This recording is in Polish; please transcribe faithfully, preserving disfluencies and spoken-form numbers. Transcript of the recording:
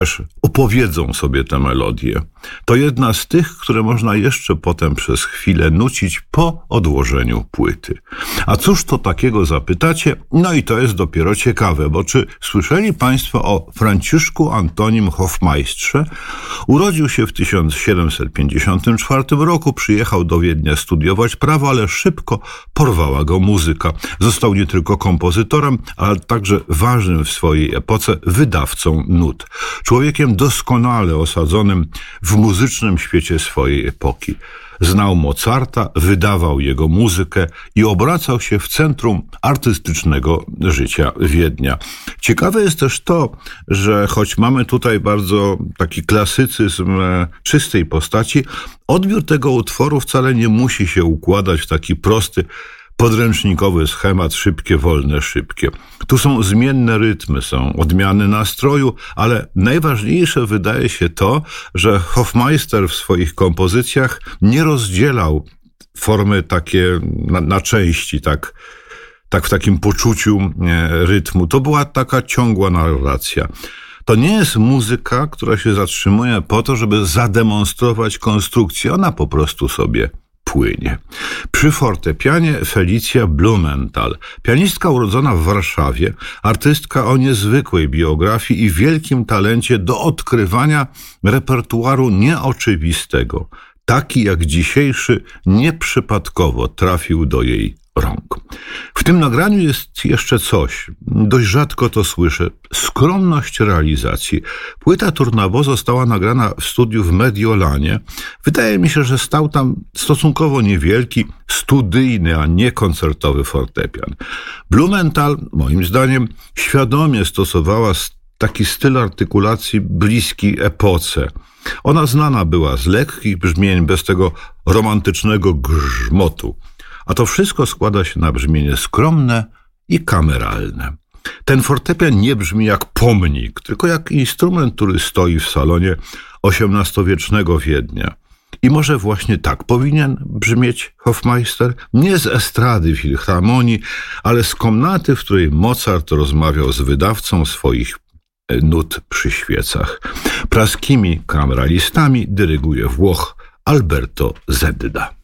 opowiedzą sobie tę melodię. To jedna z tych, które można jeszcze potem przez chwilę nucić po odłożeniu płyty. A cóż to takiego, zapytacie? No i to jest dopiero ciekawe, bo czy słyszeli Państwo o Franciszku Antonim Hofmeistrze? Urodził się w tysiąc siedemset pięćdziesiątym czwartym roku, przyjechał do Wiednia studiować prawo, ale szybko porwała go muzyka. Został nie tylko kompozytorem, ale także ważnym w swojej epoce wydawcą nut. Człowiekiem doskonale osadzonym w muzycznym świecie swojej epoki. Znał Mozarta, wydawał jego muzykę i obracał się w centrum artystycznego życia Wiednia. Ciekawe jest też to, że choć mamy tutaj bardzo taki klasycyzm czystej postaci, odbiór tego utworu wcale nie musi się układać w taki prosty, podręcznikowy schemat szybkie, wolne, szybkie. Tu są zmienne rytmy, są odmiany nastroju, ale najważniejsze wydaje się to, że Hofmeister w swoich kompozycjach nie rozdzielał formy takie na, na części, tak, tak w takim poczuciu nie, rytmu. To była taka ciągła narracja. To nie jest muzyka, która się zatrzymuje po to, żeby zademonstrować konstrukcję. Ona po prostu sobie płynie. Przy fortepianie Felicja Blumenthal, pianistka urodzona w Warszawie, artystka o niezwykłej biografii i wielkim talencie do odkrywania repertuaru nieoczywistego. Taki jak dzisiejszy nieprzypadkowo trafił do jej rąk. W tym nagraniu jest jeszcze coś, dość rzadko to słyszę, skromność realizacji. Płyta Tournabo została nagrana w studiu w Mediolanie. Wydaje mi się, że stał tam stosunkowo niewielki, studyjny, a nie koncertowy fortepian. Blumenthal, moim zdaniem, świadomie stosowała taki styl artykulacji bliski epoce. Ona znana była z lekkich brzmień, bez tego romantycznego grzmotu. A to wszystko składa się na brzmienie skromne i kameralne. Ten fortepian nie brzmi jak pomnik, tylko jak instrument, który stoi w salonie osiemnastowiecznego Wiednia. I może właśnie tak powinien brzmieć Hofmeister? Nie z estrady filharmonii, ale z komnaty, w której Mozart rozmawiał z wydawcą swoich nut przy świecach. Praskimi kameralistami dyryguje Włoch Alberto Zedda.